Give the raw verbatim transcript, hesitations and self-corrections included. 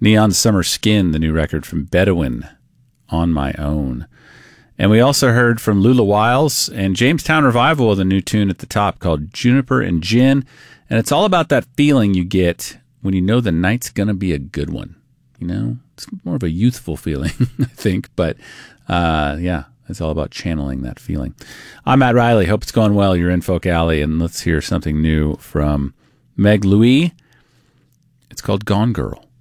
Neon Summer Skin, the new record from Bedouin, On My Own. And we also heard from Lula Wiles and Jamestown Revival with a new tune at the top called Juniper and Gin. And it's all about that feeling you get when you know the night's going to be a good one. You know, it's more of a youthful feeling, I think. But, uh, yeah, it's all about channeling that feeling. I'm Matt Riley. Hope it's going well. You're in Folk Alley. And let's hear something new from Meg Louie. It's called Gone Girl.